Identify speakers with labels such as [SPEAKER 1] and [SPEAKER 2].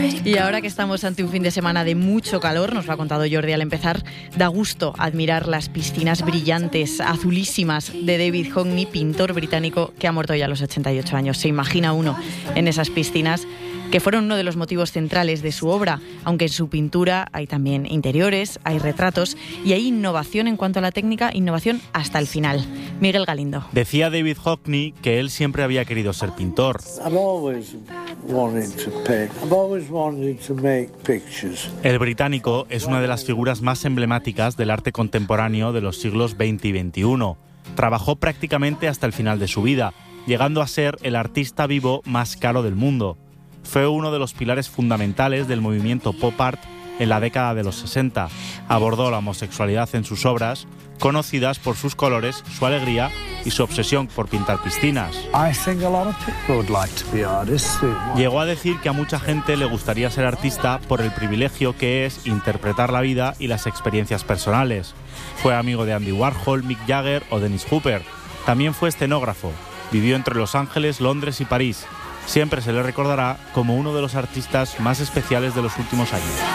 [SPEAKER 1] Y ahora que estamos ante un fin de semana de mucho calor, nos lo ha contado Jordi al empezar, da gusto admirar las piscinas brillantes, azulísimas de David Hockney, pintor británico que ha muerto ya a los 88 años. Se imagina uno en esas piscinas, que fueron uno de los motivos centrales de su obra, aunque en su pintura hay también interiores, hay retratos y hay innovación en cuanto a la técnica, innovación hasta el final. Miguel Galindo.
[SPEAKER 2] Decía David Hockney que él siempre había querido ser pintor. El británico es una de las figuras más emblemáticas del arte contemporáneo de los siglos XX y XXI. Trabajó prácticamente hasta el final de su vida, llegando a ser el artista vivo más caro del mundo. Fue uno de los pilares fundamentales del movimiento pop art en la década de los 60. Abordó la homosexualidad en sus obras, conocidas por sus colores, su alegría y su obsesión por pintar piscinas. Llegó a decir que a mucha gente le gustaría ser artista por el privilegio que es interpretar la vida y las experiencias personales. Fue amigo de Andy Warhol, Mick Jagger o Dennis Hopper. También fue escenógrafo. Vivió entre Los Ángeles, Londres y París. Siempre se le recordará como uno de los artistas más especiales de los últimos años.